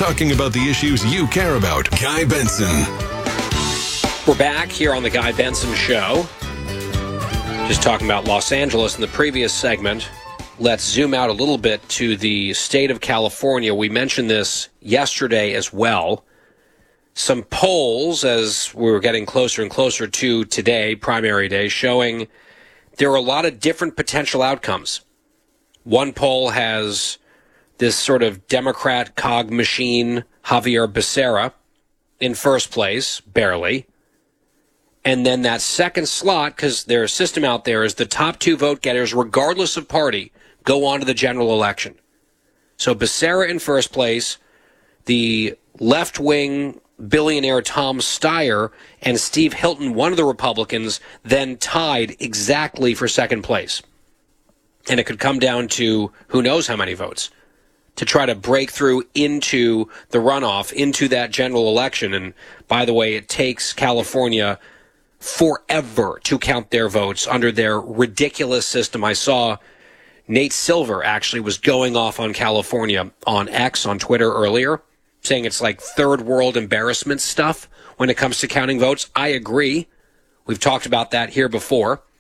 talking about the issues you care about. Guy Benson. We're back here on the Guy Benson Show. Just talking about Los Angeles in the previous segment. Let's zoom out a little bit to the state of California. We mentioned this yesterday as well. Some polls, as we were getting closer and closer to today, primary day, showing there are a lot of different potential outcomes. One poll has this sort of Democrat cog machine, Javier Becerra, in first place, barely. And then that second slot, because their system out there is the top two vote getters, regardless of party, go on to the general election. So Becerra in first place, the left-wing billionaire Tom Steyer and Steve Hilton, one of the Republicans, then tied exactly for second place. And it could come down to who knows how many votes to try to break through into the runoff, into that general election. And by the way, it takes California forever to count their votes under their ridiculous system. I saw Nate Silver actually was going off on California on X, on Twitter earlier, saying it's like third world embarrassment stuff when it comes to counting votes. I agree. We've talked about that here before.